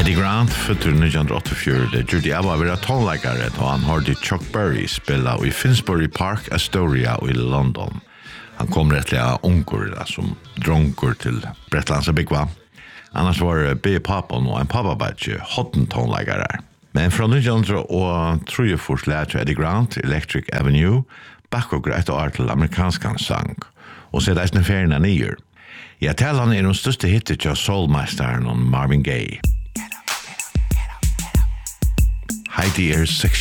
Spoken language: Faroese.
Eddie Grant fötter 1984 gjorde jag var vara tonläggare då han hörde Chuck Berry spela i Finsbury Park, Astoria i London. Han kom rättliga onkor som dronkor till Bretlands Bigva. Annars var B. Papon och en pappabadge hotten tonläggare. Men från 1903 lärde Eddie Grant Electric Avenue backog ett år till amerikanskan sang och så där färgerna nyer. Jag talar han de största hittet av soulmastern och Marvin Gaye. Heidi 6